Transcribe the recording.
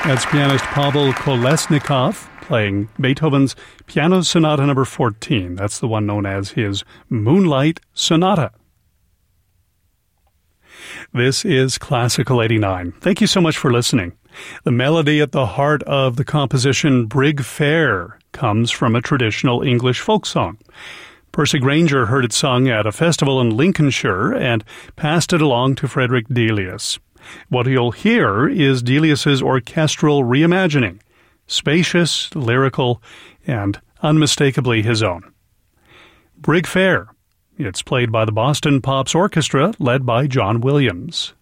That's pianist Pavel Kolesnikov playing Beethoven's Piano Sonata No. 14. That's the one known as his Moonlight Sonata. This is Classical 89. Thank you so much for listening. The melody at the heart of the composition Brig Fair comes from a traditional English folk song. Percy Granger heard it sung at a festival in Lincolnshire and passed it along to Frederick Delius. What you'll hear is Delius's orchestral reimagining, spacious, lyrical, and unmistakably his own. Brig Fair. It's played by the Boston Pops Orchestra, led by John Williams.